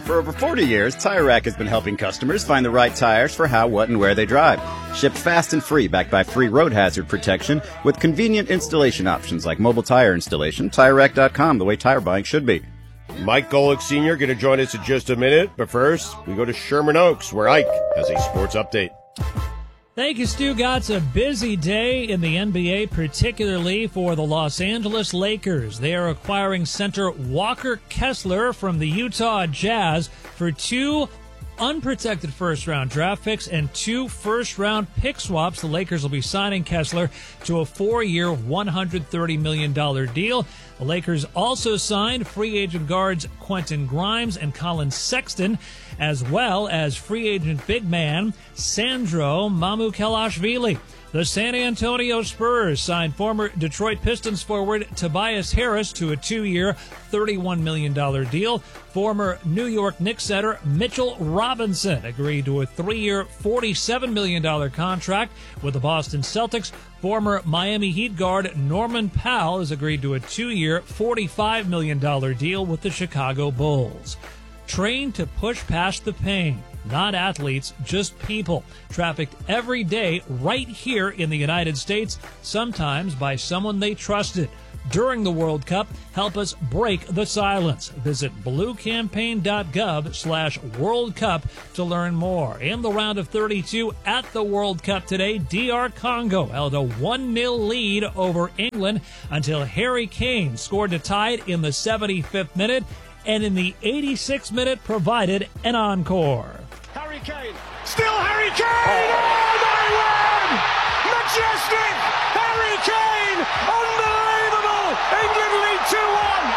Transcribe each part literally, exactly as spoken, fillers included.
For over forty years, Tire Rack has been helping customers find the right tires for how, what, and where they drive. Shipped fast and free, backed by free road hazard protection, with convenient installation options like mobile tire installation. Tire Rack dot com, the way tire buying should be. Mike Golick Senior going to join us in just a minute, but first, we go to Sherman Oaks, where Ike has a sports update. Thank you, Stu. Got a busy day in the N B A, particularly for the Los Angeles Lakers. They are acquiring center Walker Kessler from the Utah Jazz for two unprotected first-round draft picks and two first-round pick swaps. The Lakers will be signing Kessler to a four-year, one hundred thirty million dollars deal. The Lakers also signed free agent guards Quentin Grimes and Colin Sexton, as well as free agent big man Sandro Mamukelashvili. The San Antonio Spurs signed former Detroit Pistons forward Tobias Harris to a two-year, thirty-one million dollars deal. Former New York Knicks center Mitchell Robinson agreed to a three-year, forty-seven million dollars contract with the Boston Celtics. Former Miami Heat guard Norman Powell has agreed to a two-year, forty-five million dollars deal with the Chicago Bulls. Trained to push past the pain. Not athletes, just people, trafficked every day right here in the United States, sometimes by someone they trusted. During the World Cup, help us break the silence. Visit bluecampaign.gov slash World Cup to learn more. In the round of thirty-two at the World Cup today, D R Congo held a one nil lead over England until Harry Kane scored to tie it in the seventy-fifth minute, and in the eighty-sixth minute provided an encore. Harry Kane, still Harry Kane, oh, they win! Majestic! Harry Kane, unbelievable! England lead two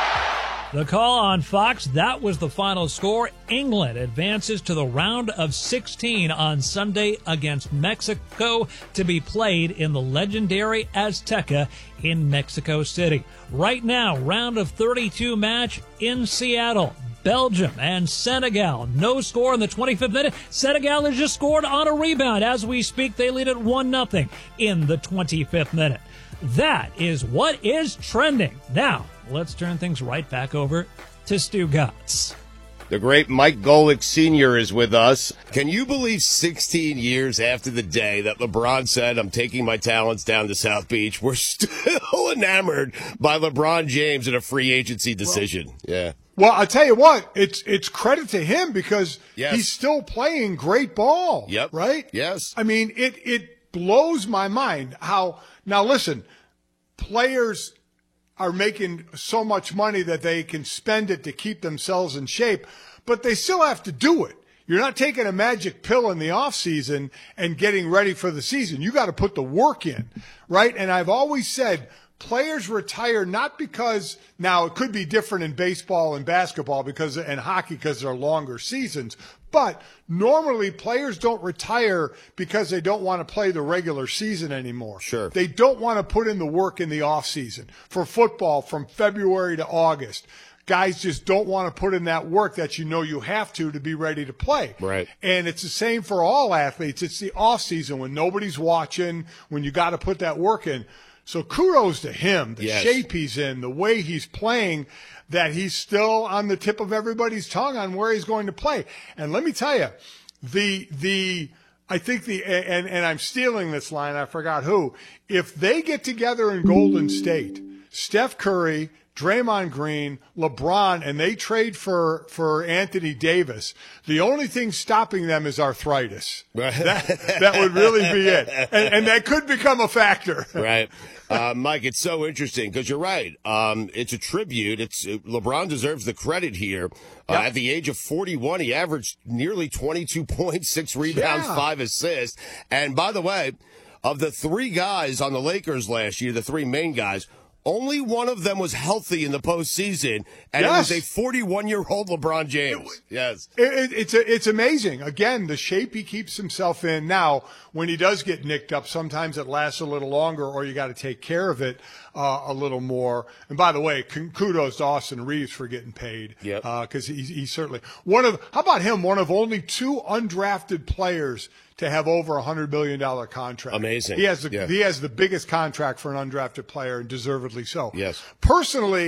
one! The call on Fox, that was the final score. England advances to the round of sixteen on Sunday against Mexico to be played in the legendary Azteca in Mexico City. Right now, round of thirty-two match in Seattle. Belgium and Senegal. No score in the twenty-fifth minute. Senegal has just scored on a rebound. As we speak, they lead at one nothing in the twenty-fifth minute. That is what is trending. Now, let's turn things right back over to Stu Gatz. The great Mike Golick Senior is with us. Can you believe sixteen years after the day that LeBron said, I'm taking my talents down to South Beach, we're still enamored by LeBron James in a free agency decision? Well, yeah. Well, I'll tell you what, it's it's credit to him because yes. he's still playing great ball. Yep. Right? Yes. I mean, it, it blows my mind how – now, listen, players – are making so much money that they can spend it to keep themselves in shape, but they still have to do it. You're not taking a magic pill in the offseason and getting ready for the season. You got to put the work in, right? And I've always said players retire not because – now it could be different in baseball and basketball because and hockey because they're longer seasons, but normally players don't retire because they don't want to play the regular season anymore. Sure. They don't want to put in the work in the offseason. For football, from February to August, guys just don't want to put in that work that you know you have to to be ready to play. Right. And it's the same for all athletes. It's the offseason when nobody's watching, when you got to put that work in. So kudos to him, the yes. shape he's in, the way he's playing, that he's still on the tip of everybody's tongue on where he's going to play. And let me tell you, the the I think the and, and I'm stealing this line, I forgot who. If they get together in Golden State, Steph Curry, Draymond Green, LeBron, and they trade for, for Anthony Davis, the only thing stopping them is arthritis. that, that would really be it. And, and that could become a factor. Right. Uh, Mike, it's so interesting because you're right. Um, it's a tribute. It's LeBron deserves the credit here. Uh, yep. At the age of forty-one, he averaged nearly twenty-two points, six rebounds, yeah. five assists. And by the way, of the three guys on the Lakers last year, the three main guys, only one of them was healthy in the postseason, and yes. it was a forty-one-year-old LeBron James. It, yes. It, it, it's a, it's amazing. Again, the shape he keeps himself in. Now, when he does get nicked up, sometimes it lasts a little longer, or you got to take care of it uh, a little more. And by the way, kudos to Austin Reeves for getting paid. Yep. Because uh, he's he certainly one of. How about him? One of only two undrafted players to have over a hundred million dollar contract. Amazing. He has the yeah. he has the biggest contract for an undrafted player, and deservedly so. Yes. Personally,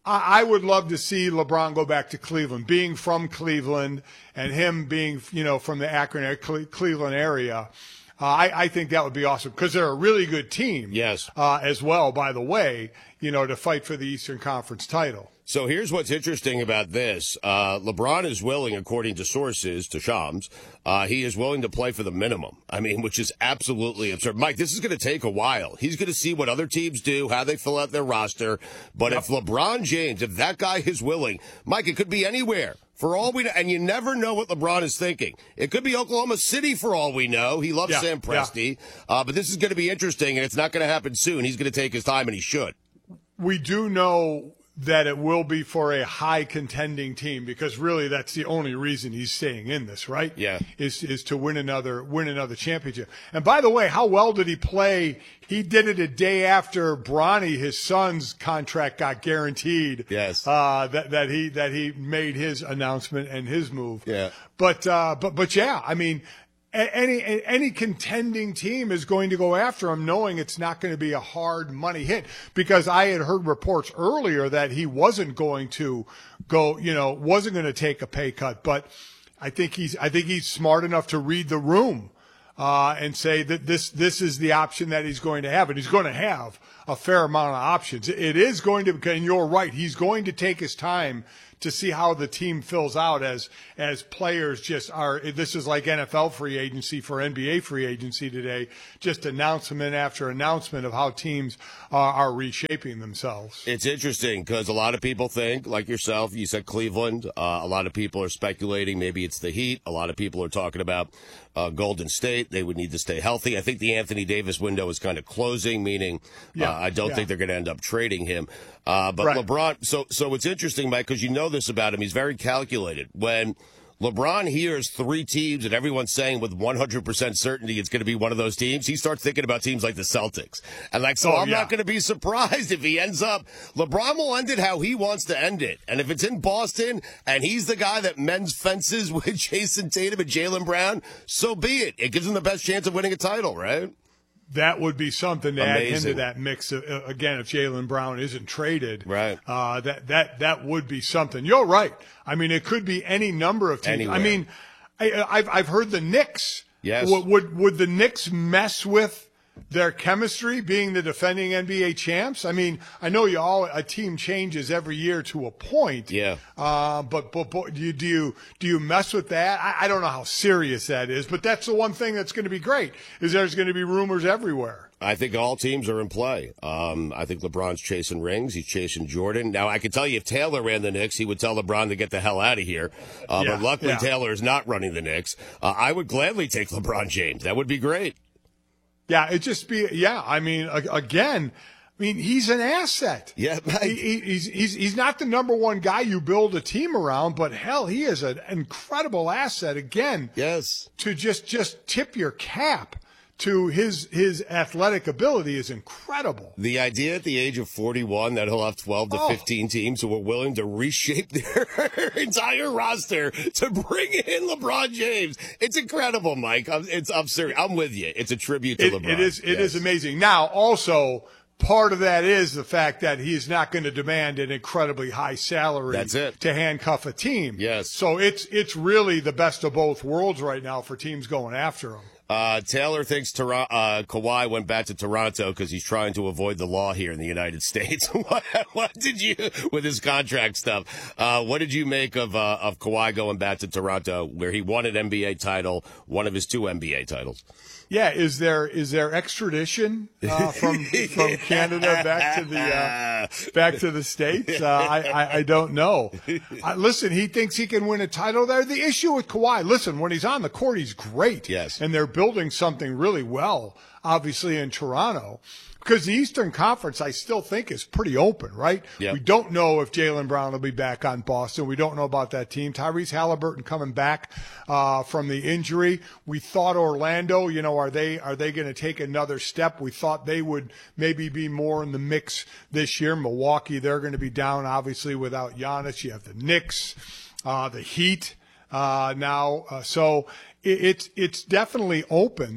I, I would love to see LeBron go back to Cleveland, being from Cleveland and him being, you know, from the Akron, Cleveland area. Uh, I, I think that would be awesome because they're a really good team. Yes. Uh, as well, by the way, you know, to fight for the Eastern Conference title. So here's what's interesting about this. Uh, LeBron is willing, according to sources, to Shams, uh, he is willing to play for the minimum. I mean, which is absolutely absurd. Mike, this is going to take a while. He's going to see what other teams do, how they fill out their roster. But yep. if LeBron James, if that guy is willing, Mike, it could be anywhere. For all we know, and you never know what LeBron is thinking. It could be Oklahoma City for all we know. He loves yeah, Sam Presti. Yeah. Uh, but this is going to be interesting, and it's not going to happen soon. He's going to take his time, and he should. We do know that it will be for a high contending team because really that's the only reason he's staying in this, right? Yeah. Is is to win another win another championship. And by the way, how well did he play? He did it a day after Bronny, his son's contract got guaranteed. Yes. Uh that, that he that he made his announcement and his move. Yeah. But uh but but yeah, I mean Any any contending team is going to go after him knowing it's not going to be a hard money hit because I had heard reports earlier that he wasn't going to go, you know, wasn't going to take a pay cut. But I think he's I think he's smart enough to read the room uh, and say that this this is the option that he's going to have. And he's going to have a fair amount of options. It is going to, and you're right, he's going to take his time to see how the team fills out as as players just are. This is like N F L free agency for N B A free agency today, just announcement after announcement of how teams are, are reshaping themselves. It's interesting because a lot of people think, like yourself, you said Cleveland. Uh, a lot of people are speculating maybe it's the Heat. A lot of people are talking about uh, Golden State. They would need to stay healthy. I think the Anthony Davis window is kind of closing, meaning yeah, uh, I don't yeah. think they're going to end up trading him. Uh, but right. LeBron, so so it's interesting, Mike, because you know this about him. He's very calculated. When LeBron hears three teams and everyone's saying with one hundred percent certainty it's going to be one of those teams, he starts thinking about teams like the Celtics. And like, so oh, I'm yeah. not going to be surprised if he ends up, LeBron will end it how he wants to end it. And if it's in Boston and he's the guy that mends fences with Jason Tatum and Jaylen Brown, so be it. It gives him the best chance of winning a title, right? That would be something to Amazing. add into that mix. Of, uh, again, if Jaylen Brown isn't traded, right? Uh, that that that would be something. You're right. I mean, it could be any number of teams. Anywhere. I mean, I, I've I've heard the Knicks. Yes. Would, would would the Knicks mess with their chemistry, being the defending N B A champs? I mean, I know you all a team changes every year to a point. Yeah. Uh, but but, but do you do you do you mess with that? I, I don't know how serious that is, but that's the one thing that's going to be great is there's going to be rumors everywhere. I think all teams are in play. Um, I think LeBron's chasing rings. He's chasing Jordan. Now, I can tell you if Taylor ran the Knicks, he would tell LeBron to get the hell out of here. Uh, yeah, but luckily, yeah. Taylor is not running the Knicks. Uh, I would gladly take LeBron James. That would be great. Yeah, it just be yeah. I mean, again, I mean he's an asset. Yeah, he, he's he's he's not the number one guy you build a team around, but hell, he is an incredible asset. Again, yes, to just just tip your cap to his his athletic ability is incredible. The idea at the age of forty-one that he'll have twelve to oh. fifteen teams who are willing to reshape their entire roster to bring in LeBron James. It's incredible, Mike. I'm, it's I'm serious. I'm with you. It's a tribute to it, LeBron. It is it yes. is amazing. Now, also part of that is the fact that he's not going to demand an incredibly high salary That's it. to handcuff a team. Yes. So it's it's really the best of both worlds right now for teams going after him. Uh, Taylor thinks Tor- uh, Kawhi went back to Toronto because he's trying to avoid the law here in the United States. what, what did you, with his contract stuff, uh, what did you make of uh, of Kawhi going back to Toronto where he won an N B A title, one of his two N B A titles? Yeah, is there is there extradition uh, from from Canada back to the uh, back to the States? Uh, I, I I don't know. Uh, listen, he thinks he can win a title there. The issue with Kawhi, listen, when he's on the court, he's great. Yes, and they're building something really well, obviously in Toronto. Because the Eastern Conference, I still think, is pretty open, right? Yep. We don't know if Jaylen Brown will be back on Boston. We don't know about that team. Tyrese Halliburton coming back uh, from the injury. We thought Orlando, you know, are they are they going to take another step? We thought they would maybe be more in the mix this year. Milwaukee, they're going to be down, obviously, without Giannis. You have the Knicks, uh, the Heat uh, now. Uh, so it, it's it's definitely open.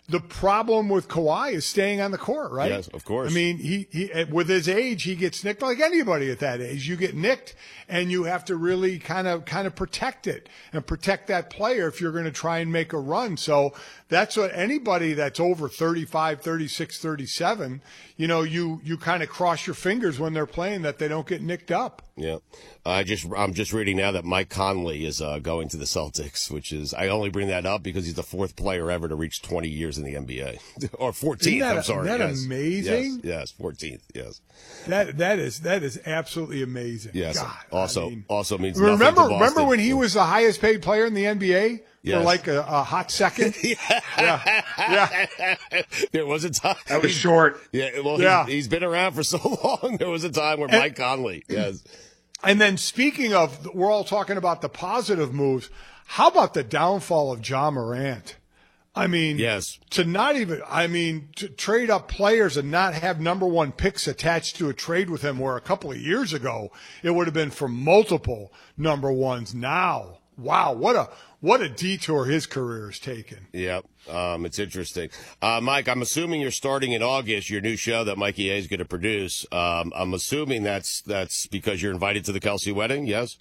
the problem with Kawhi is staying on the court, right? Yes, of course. I mean, he, he with his age, he gets nicked like anybody at that age. You get nicked, and you have to really kind of kind of protect it and protect that player if you're going to try and make a run. So that's what anybody that's over thirty-five, thirty-six, thirty-seven, you know, you you kind of cross your fingers when they're playing that they don't get nicked up. Yeah, I just I'm just reading now that Mike Conley is uh, going to the Celtics, which is I only bring that up because he's the fourth player ever to reach twenty years in the N B A, or fourteenth. That, I'm sorry. Isn't that yes. amazing? Yes, yes, fourteenth. Yes. That that is that is absolutely amazing. Yes. God, also, I mean, also means remember nothing to Boston. remember when he was the highest paid player in the N B A Yes. for like a, a hot second? yeah, yeah. yeah. There was a time that was short. Yeah, well, yeah. He's, he's been around for so long. There was a time where and, Mike Conley. Yes. And then speaking of, we're all talking about the positive moves. How about the downfall of Ja Morant? I mean, yes. to not even, I mean, to trade up players and not have number one picks attached to a trade with him, where a couple of years ago it would have been for multiple number ones. Now, wow, what a what a detour his career has taken. Yep, um, it's interesting. Uh, Mike, I'm assuming you're starting in August your new show that Mikey A is going to produce. Um, I'm assuming that's that's because you're invited to the Kelsey wedding. Yes.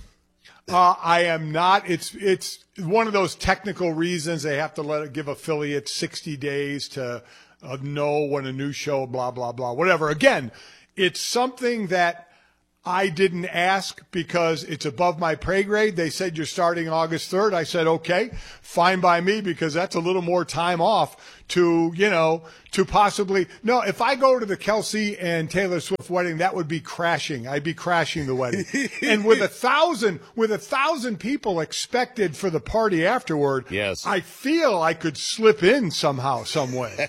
Uh, I am not. It's it's one of those technical reasons they have to let it give affiliates sixty days to uh, know when a new show, blah, blah, blah, whatever. Again, it's something that I didn't ask because it's above my pay grade. They said you're starting August third. I said, okay, fine by me, because that's a little more time off to, you know, to possibly – no, if I go to the Kelsey and Taylor Swift wedding, that would be crashing. I'd be crashing the wedding. And with a thousand with a thousand people expected for the party afterward, yes. I feel I could slip in somehow, some way.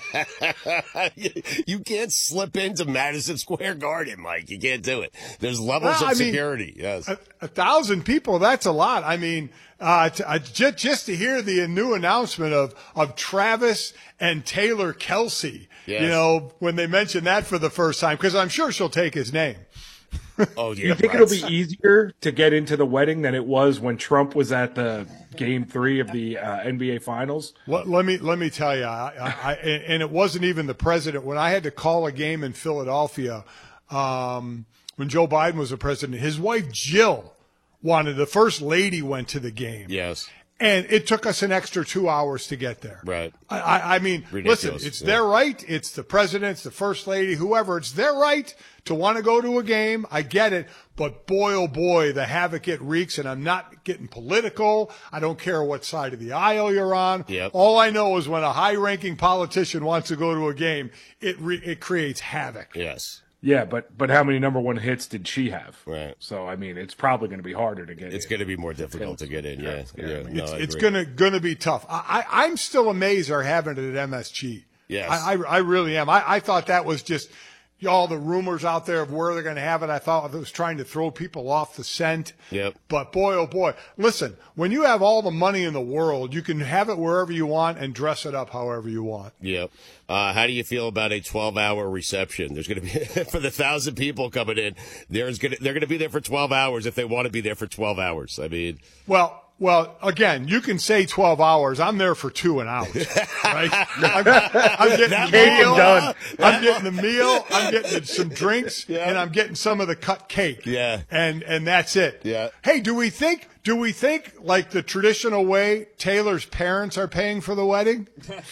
You can't slip into Madison Square Garden, Mike. You can't do it. There's levels well, of I mean, security. Yes, a, a thousand people, that's a lot. I mean, uh, to, uh, just, just to hear the new announcement of, of Travis and Taylor Kelsey, yes. you know, when they mentioned that for the first time, because I'm sure she'll take his name. Oh, yeah. You think right. it'll be easier to get into the wedding than it was when Trump was at the game three of the uh, N B A Finals? Let, let me let me tell you, I, I, I, and it wasn't even the president. When I had to call a game in Philadelphia, um, when Joe Biden was the president, his wife Jill wanted, the first lady went to the game. Yes. And it took us an extra two hours to get there. Right. I, I, I mean, Ridiculous. Listen, it's yeah. their right. It's the president, it's the first lady, whoever. It's their right to want to go to a game. I get it. But boy, oh boy, the havoc it wreaks. And I'm not getting political. I don't care what side of the aisle you're on. Yep. All I know is when a high-ranking politician wants to go to a game, it re- it creates havoc. Yes. Yeah, but but how many number one hits did she have? Right. So I mean, it's probably going to be harder to get. It's in. going to be more difficult to get in. Yeah. yeah. yeah. No, It's, I it's agree. gonna gonna be tough. I, I I'm still amazed they're having it at M S G. Yes. I, I I really am. I, I thought that was just all the rumors out there of where they're going to have it. I thought it was trying to throw people off the scent. Yep. But boy, oh boy, listen, when you have all the money in the world, you can have it wherever you want and dress it up however you want. Yep. Uh, how do you feel about a twelve-hour reception? There's going to be for the thousand people coming in. There's going to they're going to be there for twelve hours if they want to be there for twelve hours. I mean, well. Well, again, you can say twelve hours. I'm there for two and out. Right? I'm, I'm getting the cake meal. and done. I'm getting the meal. I'm getting some drinks, Yeah. and I'm getting some of the cut cake. Yeah. And and that's it. Yeah. Hey, do we think? Do we think like the traditional way Taylor's parents are paying for the wedding?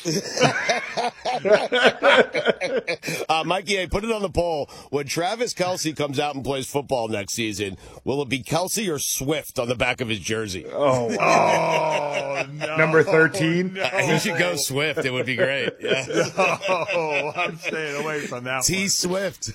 uh, Mikey, hey, put it on the poll. When Travis Kelce comes out and plays football next season, will it be Kelce or Swift on the back of his jersey? Oh, Oh no. number thirteen. No. He should go Swift. It would be great. Yeah. Oh, I'm staying away from that T one. Swift.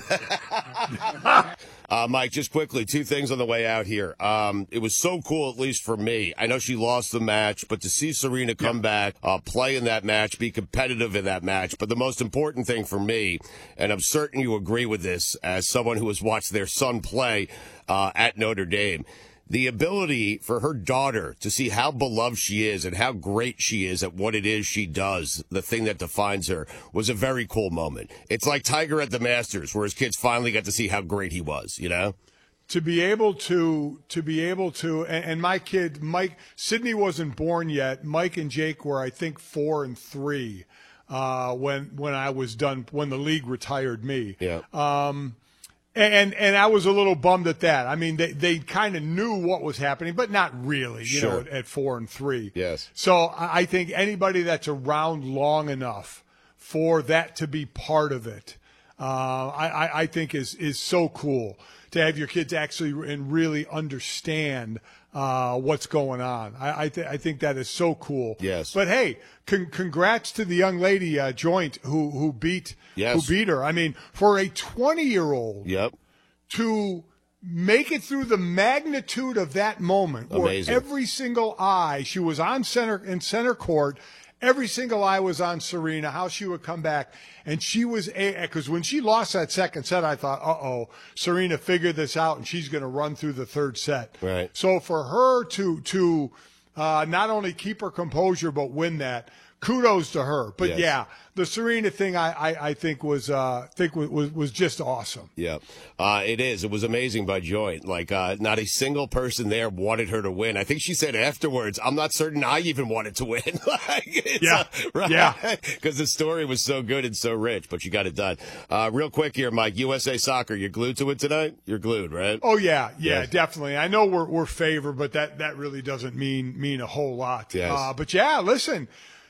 Uh, Mike, just quickly, two things on the way out here. Um, it was so cool, at least for me. I know she lost the match, but to see Serena come yeah. back, uh, play in that match, be competitive in that match. But the most important thing for me, and I'm certain you agree with this as someone who has watched their son play uh, at Notre Dame, the ability for her daughter to see how beloved she is and how great she is at what it is she does, the thing that defines her, was a very cool moment. It's like Tiger at the Masters, where his kids finally got to see how great he was, you know? To be able to, to be able to, and, and my kid, Mike, Sydney wasn't born yet. Mike and Jake were, I think, four and three. uh, when when I was done, when the league retired me. Yeah. Um, and and I was a little bummed at that. I mean, they they kind of knew what was happening, but not really. You Sure. know, at, at four and three. Yes. So I I think anybody that's around long enough for that to be part of it, uh, I, I I think is is so cool to have your kids actually and really understand uh, what's going on. I I, th- I think that is so cool. Yes. But hey, con- congrats to the young lady uh, Joint who who beat Yes. who beat her. I mean, for a twenty year old Yep. to make it through the magnitude of that moment, where Amazing. every single eye, she was on center in center court. Every single eye was on Serena, how she would come back. And she was, because when she lost that second set, I thought, uh-oh, Serena figured this out and she's going to run through the third set. Right. So for her to to uh, not only keep her composure but win that, kudos to her. But Yes. yeah, the Serena thing I, I, I think was uh, think was, was was just awesome. Yeah, uh, it is. It was amazing by Joint. Like, uh, not a single person there wanted her to win. I think she said afterwards, I'm not certain I even wanted to win. like, it's, Yeah. uh, right? Yeah. Because the story was so good and so rich, but you got it done. Uh, real quick here, Mike, U S A Soccer, you're glued to it tonight? You're glued, right? Oh yeah, yeah, Yes. definitely. I know we're we're favored, but that, that really doesn't mean mean a whole lot. Yes. Uh, but yeah, listen,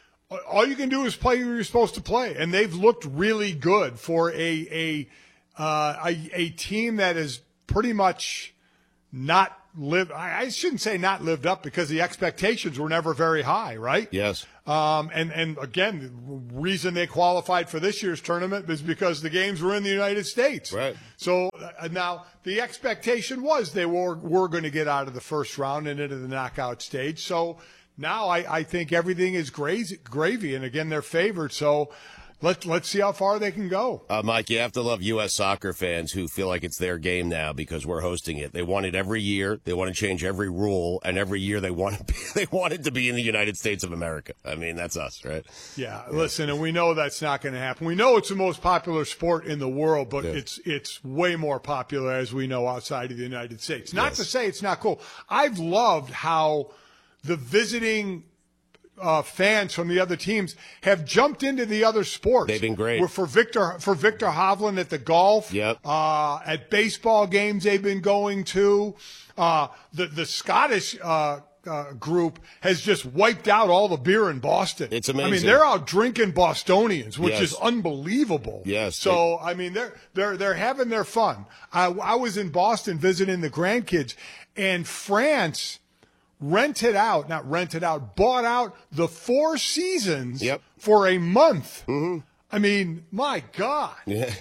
all you can do is play who you're supposed to play, and they've looked really good for a a uh, a, a team that is pretty much not live. I, I shouldn't say not lived up because the expectations were never very high, right? Yes. Um, and, and again, the reason they qualified for this year's tournament is because the games were in the United States. Right. So uh, now the expectation was they were, were going to get out of the first round and into the knockout stage. So now I, I think everything is gravy, gravy. And again, they're favored. So Let, let's see how far they can go. Uh, Mike, you have to love U S soccer fans who feel like it's their game now because we're hosting it. They want it every year. They want to change every rule, and every year they want to be, they want it to be in the United States of America. I mean, that's us, right? Yeah, yeah. Listen, and we know that's not going to happen. We know it's the most popular sport in the world, but yeah. it's it's way more popular, as we know, outside of the United States. Not yes. to say it's not cool. I've loved how the visiting Uh, fans from the other teams have jumped into the other sports. They've been great. We're for Victor for Victor Hovland at the golf. Yep. Uh, at baseball games they've been going to. Uh, the the Scottish uh, uh, group has just wiped out all the beer in Boston. It's amazing. I mean, they're out drinking Bostonians, which Yes. is unbelievable. Yes. So I mean, they're they're they're having their fun. I, I was in Boston visiting the grandkids, and France rented out, not rented out, bought out the Four Seasons yep. for a month. Mm-hmm. I mean, my God. Yeah.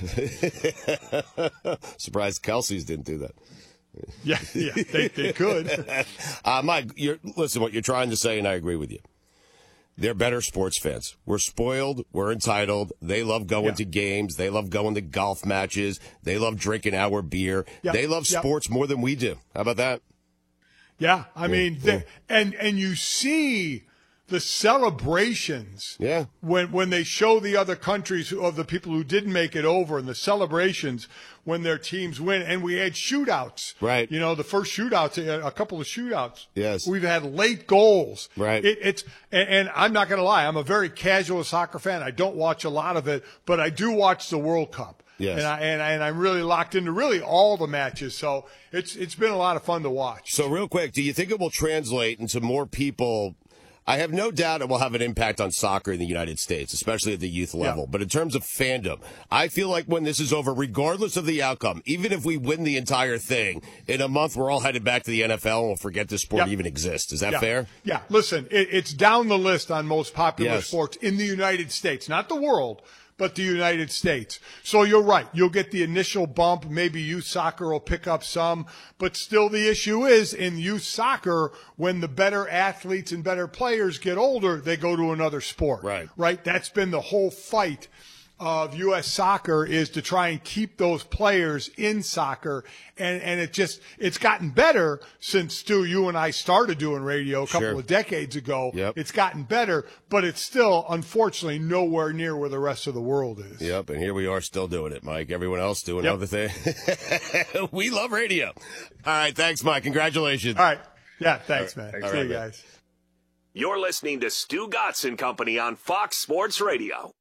Surprised Kelsey's didn't do that. Yeah, yeah, they, they could. uh, Mike, you're, listen, what you're trying to say, and I agree with you. They're better sports fans. We're spoiled. We're entitled. They love going Yeah. to games. They love going to golf matches. They love drinking our beer. Yep. They love Yep. sports more than we do. How about that? Yeah, I mean, yeah. they, and and you see the celebrations. Yeah. When when they show the other countries of the people who didn't make it over, and the celebrations when their teams win, and we had shootouts. Right. You know, the first shootouts, a couple of shootouts. Yes. We've had late goals. Right. It, it's and, and I'm not going to lie, I'm a very casual soccer fan. I don't watch a lot of it, but I do watch the World Cup. Yes. And I and, I, and I'm really locked into really all the matches. So it's it's been a lot of fun to watch. So real quick, do you think it will translate into more people? I have no doubt it will have an impact on soccer in the United States, especially at the youth level. Yeah. But in terms of fandom, I feel like when this is over, regardless of the outcome, even if we win the entire thing, in a month we're all headed back to the N F L and we'll forget this sport Yeah. even exists. Is that Yeah. fair? Yeah. Listen, it, it's down the list on most popular Yes. sports in the United States, not the world, but the United States. So you're right. You'll get the initial bump. Maybe youth soccer will pick up some, but still the issue is in youth soccer, when the better athletes and better players get older, they go to another sport. Right. Right. That's been the whole fight of U S soccer, is to try and keep those players in soccer. And, and it just, it's gotten better since, Stu, you and I started doing radio a couple Sure. of decades ago. Yep. It's gotten better, but it's still, unfortunately, nowhere near where the rest of the world is. Yep, and here we are still doing it, Mike. Everyone else doing Yep. other thing. We love radio. All right, thanks, Mike. Congratulations. All right. Yeah, thanks, man. All See right, you man. guys. You're listening to Stu Gatz and Company on Fox Sports Radio.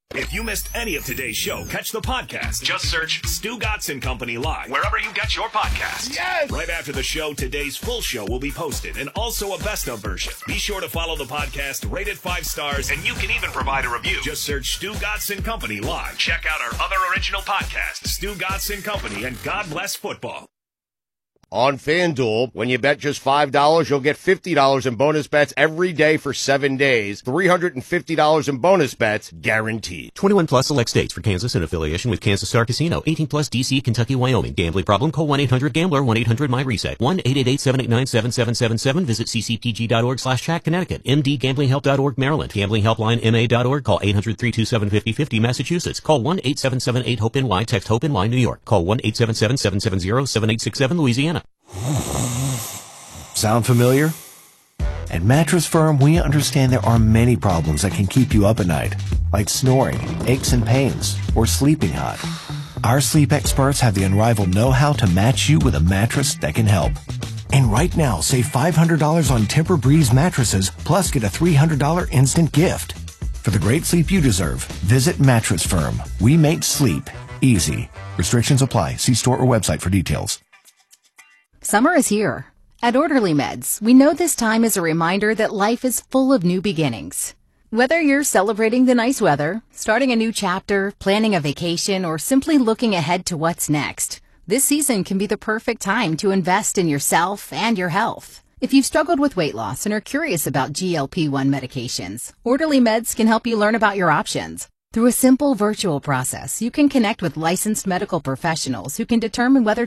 If you missed any of today's show, catch the podcast. Just search Stu Gatz and Company Live wherever you get your podcasts. Yes! Right after the show, today's full show will be posted and also a best of version. Be sure to follow the podcast, rate it five stars, and you can even provide a review. Just search Stu Gatz and Company Live. Check out our other original podcasts, Stu Gatz and Company and God Bless Football. On FanDuel, when you bet just five dollars, you'll get fifty dollars in bonus bets every day for seven days. three hundred fifty dollars in bonus bets guaranteed. twenty-one plus select states for Kansas in affiliation with Kansas Star Casino. eighteen plus D C, Kentucky, Wyoming. Gambling problem? Call one eight hundred gambler, one eight hundred my reset. one eight eight eight, seven eight nine, seven seven seven seven. Visit ccpg.org slash chat, Connecticut. m d gambling help dot org, Maryland. Gambling helpline M A dot org. Call eight hundred, three two seven, five oh five oh, Massachusetts. Call one eight seven seven eight, hope N Y. Text HOPE-N Y, New York. Call one eight seven seven, seven seven zero, seven eight six seven, Louisiana. Sound familiar? At Mattress Firm, we understand there are many problems that can keep you up at night, like snoring, aches and pains, or sleeping hot. Our sleep experts have the unrivaled know-how to match you with a mattress that can help. And right now, save five hundred dollars on Tempur-Breeze mattresses, plus get a three hundred dollars instant gift. For the great sleep you deserve, visit Mattress Firm. We make sleep easy. Restrictions apply. See store or website for details. Summer is here. At Orderly Meds, we know this time is a reminder that life is full of new beginnings. Whether you're celebrating the nice weather, starting a new chapter, planning a vacation, or simply looking ahead to what's next, this season can be the perfect time to invest in yourself and your health. If you've struggled with weight loss and are curious about G L P one medications, Orderly Meds can help you learn about your options. Through a simple virtual process, you can connect with licensed medical professionals who can determine whether